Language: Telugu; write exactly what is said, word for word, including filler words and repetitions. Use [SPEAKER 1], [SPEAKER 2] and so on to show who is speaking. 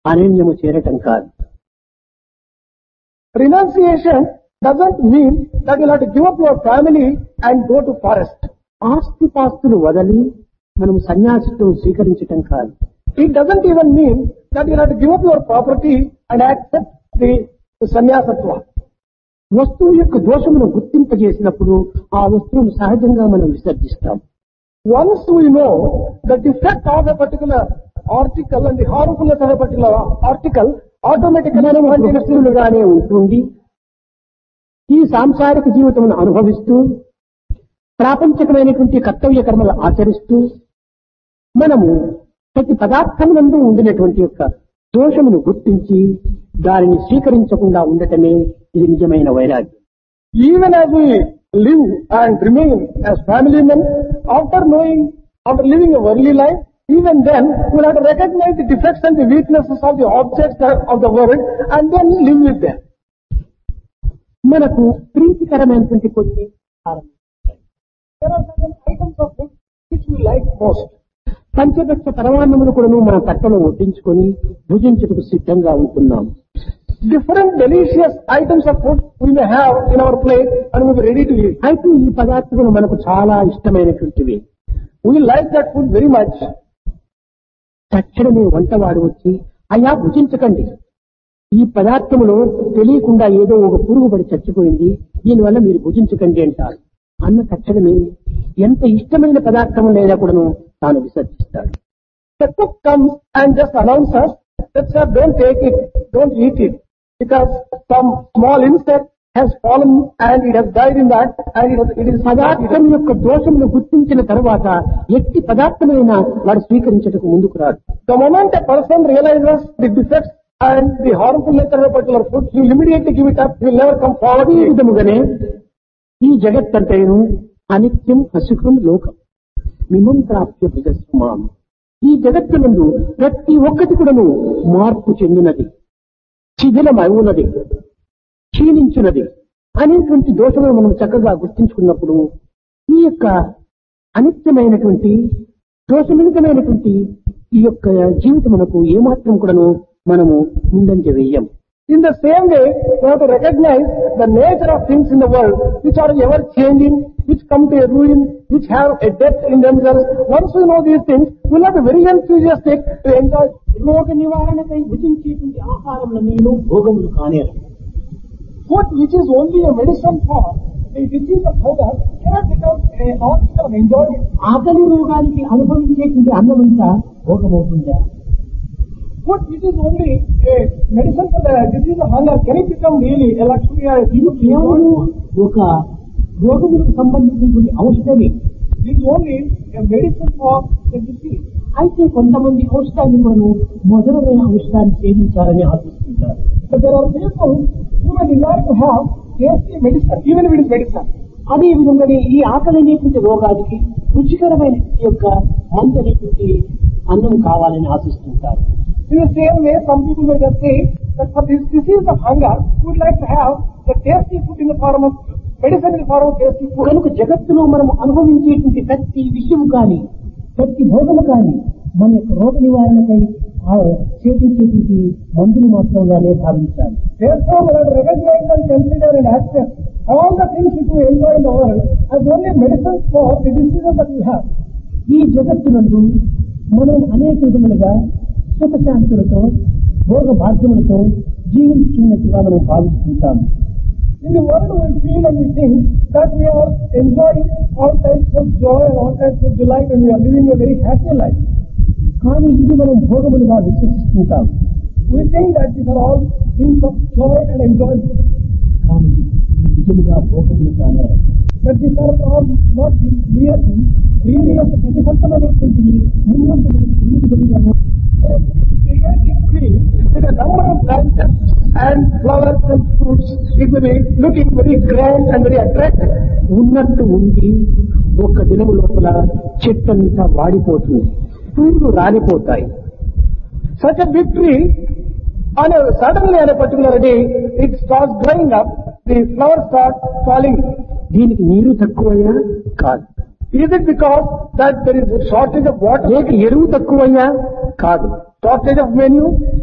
[SPEAKER 1] అరణ్యము చేరటం కాదు.
[SPEAKER 2] Renunciation doesn't mean that you'll have to give up your family and go to forest.
[SPEAKER 1] ఆస్తిపాస్తులు వదలి మనం సన్యాసిత్వం స్వీకరించటం కాదు.
[SPEAKER 2] It doesn't even mean that you'll have to give up your property and accept the, the sannyasatva.
[SPEAKER 1] వస్తువు యొక్క దోషమును గుర్తింపజేసినప్పుడు ఆ వస్తువును సహజంగా మనం విసర్జిస్తాం.
[SPEAKER 2] Once we know the defect of a particular article and the harmfulness of a particular article, automatically
[SPEAKER 1] మనం గృహస్థులుగానే ఉంటుండి ఈ సాంసారిక జీవితమును అనుభవిస్తూ ప్రాపంచికమైనటువంటి కర్తవ్య కర్మలు ఆచరిస్తూ మనము ప్రతి పదార్థమునందు ఉండినటువంటి యొక్క దోషమును గుర్తించి దానిని స్వీకరించకుండా ఉండటమే ఇది నిజమైన వైరాగ్యం.
[SPEAKER 2] even as we live and remain as family men, after knowing, after living a worldly life, even then we'll have to recognize the defects and the weaknesses of the objects of the world and then live with them.
[SPEAKER 1] మనకు ప్రీతికరమైనటువంటి కొన్ని
[SPEAKER 2] There are certain items of food which we like most.
[SPEAKER 1] పంచభక్ష పరమాన్నములు కూడాను మన తట్టలో వడ్డించుకొని భుజించుటకు సిద్ధంగా ఉంటున్నాం.
[SPEAKER 2] Different delicious items of food we may have in our plate and we'll be ready to eat.
[SPEAKER 1] అయితే ఈ పదార్థములు మనకు చాలా ఇష్టమైనటువంటివి.
[SPEAKER 2] We like that food very much.
[SPEAKER 1] తక్షణమే వంటవాడు వచ్చి అయ్యా భుజించకండి, ఈ పదార్థములో తెలియకుండా ఏదో ఒక పురుగు పడి చచ్చిపోయింది, దీనివల్ల మీరు భుజించకండి అంటారు. అన్న తక్షణమే ఎంత ఇష్టమైన పదార్థము లేదా కూడాను తాను విసర్జిస్తాడు.
[SPEAKER 2] The cook comes and just announces that sir, don't take it, don't eat it, because some small insect has fallen and it has died in that and it, has, it is
[SPEAKER 1] పదార్థం యొక్క దోషమును గుర్తించిన తర్వాత ఎట్టి పదార్థమైనా వాడు స్వీకరించటకు ముందుకు రాడు.
[SPEAKER 2] The moment a person realizes the defects and the harmful nature of a particular food, he will immediately give it up, he will never come forward.
[SPEAKER 1] ఈ విధముగానే ఈ జగత్తంటేను అనిత్యం అసుఖం లోకం మిమం ప్రాప్య భుజస్మాం. ఈ జగత్తునందు ప్రతి ఒక్కటి కూడాను మార్పు చెందినది, శిథిలమవునది, క్షీణించినది అనేటువంటి దోషములు మనం చక్కగా గుర్తించుకున్నప్పుడు ఈ యొక్క అనిత్యమైనటువంటి దోషమితమైనటువంటి ఈ యొక్క జీవితమునకు ఏమాత్రం కూడాను మనము ముందంజ వేయం.
[SPEAKER 2] In the same way, we have to recognize the nature of things in the world which are ever changing, which come to a ruin, which have a depth in themselves. Once we know these things, we will have to be very enthusiastic to enjoy.
[SPEAKER 1] రోగ నివారణకై భుజించేటువంటి ఆహారములను భోగములు కానేరు.
[SPEAKER 2] Food which is only a medicine for the disease of hunger cannot become an object of enjoyment.
[SPEAKER 1] ఆకలి రోగానికి అనుభవించేటువంటి అన్నమంతా భోగమవుతుందా?
[SPEAKER 2] Food which is only a medicine for the disease of hunger, can it become really a luxury or a
[SPEAKER 1] ఇది కేవలం ఒక రోగములకు సంబంధించినటువంటి ఔషధమే.
[SPEAKER 2] It is only a medicine for the disease.
[SPEAKER 1] అయితే కొంతమంది ఔషధాన్ని మనం మధురమైన ఔషధాన్ని సేవించాలని ఆశిస్తుంటారు.
[SPEAKER 2] But there are people who may desire to have tasty medicine, even if it is medicine.
[SPEAKER 1] అదే విధంగానే ఈ ఆకలి అనేటువంటి రోగానికి రుచికరమైన యొక్క మందు అనేటువంటి అన్నం కావాలని ఆశిస్తుంటారు.
[SPEAKER 2] In the same way, some people may just say that for this disease of hunger, we would like to have the tasty food in the form of medicine in the form of tasty food.
[SPEAKER 1] కనుక జగత్తులో మనం అనుభవించేటువంటి ప్రతి విషయం కానీ ప్రతి భోగము కానీ మన యొక్క రోగ నివారణకై చేపించేటువంటి మందులు మాత్రంగానే భావించాలి.
[SPEAKER 2] Therefore, we have to recognize and consider and accept all the things which we enjoy in the world as only medicines for the diseases that we have.
[SPEAKER 1] ఈ జగత్తునందు మనం అనేక విధములుగా సుఖశాంతులతో భోగ భాగ్యములతో జీవించున్నట్టుగా మనం భావిస్తుంటాము.
[SPEAKER 2] In the world we feel and we think that we are enjoying all types of joy and all types of delight and we are living a very happy life.
[SPEAKER 1] కానీ ఇది మనం భోగములుగా విశ్వసిస్తుంటాం.
[SPEAKER 2] We think that these are all things of joy and enjoyment.
[SPEAKER 1] కానీ నిజముగా భోగములు కానే.
[SPEAKER 2] But these are all not really
[SPEAKER 1] వీరి యొక్క ప్రతిఫలమైనటువంటిది ముందు ఎన్ని విధముగా
[SPEAKER 2] with a number of branches and flowers and fruits, it will be looking very grand and very attractive.
[SPEAKER 1] ఉన్నట్టు ఉండి ఒక్క దినము లోపల చెట్టంతా వాడిపోతుంది, పూలు రాలిపోతాయి.
[SPEAKER 2] Such a big tree, on a, suddenly on a particular day, it starts drying up, the flowers start falling.
[SPEAKER 1] దీనికి నీరు తక్కువయ్యా? కాదు.
[SPEAKER 2] Is it because that there is a shortage of water?
[SPEAKER 1] లేక ఎరువు తక్కువయ్యా? కాదు.
[SPEAKER 2] Shortage of menu?